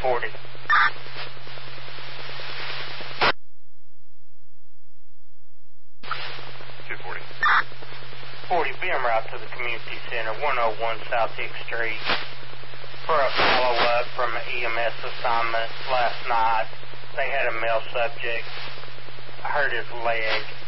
240. 40, be en route to the community center, 101 South Hicks Street, for a follow-up from an EMS assignment last night. They had a male subject hurt his leg